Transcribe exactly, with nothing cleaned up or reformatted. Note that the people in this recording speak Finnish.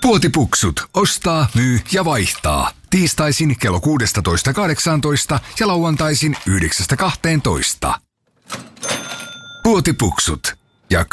Puotipuksut. Ostaa, myy ja vaihtaa. Tiistaisin kello kuusitoista kahdeksantoista ja lauantaisin yhdeksästä kahteentoista. Puotipuksut. Ja